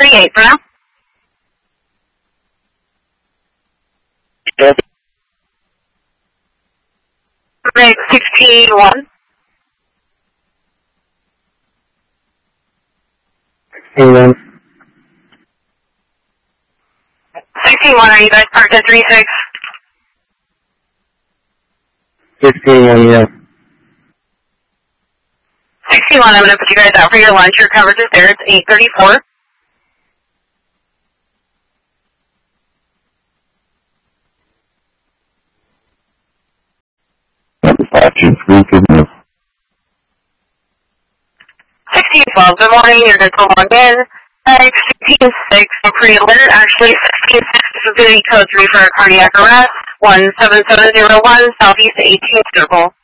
1638 for now. Yes. 16-1. 16-1. 16-1, are you guys parked at 36? 16-1, yeah. 61, I'm going to put you guys out for your lunch. Your coverage is there. It's 834. Satisfaction 3 goodness. 1612, good morning. You're good to log in. 16-6, so pre-alert. Actually, 16-6 is going to be code 3 for a cardiac arrest. 17701, southeast 18th circle.